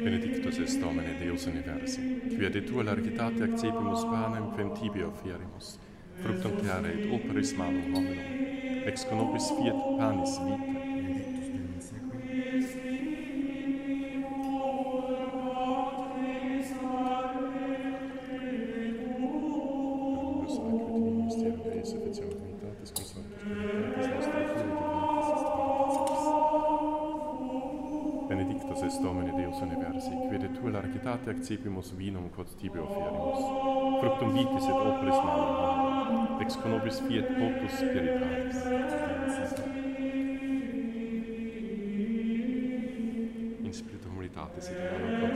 Benedictus est Domine Deus Universi, qui aditur largitate accepimus panem quem tibi offerimus, fructum terra et operis manum hominum, ex conopis fiat panis vita. Benedictus est Domine Deus Universi, qui aditur largitate accepimus vinum quod tibi offerimus, fructum vitis et operis manum hominum, ex conopis fiat potus spiritualis.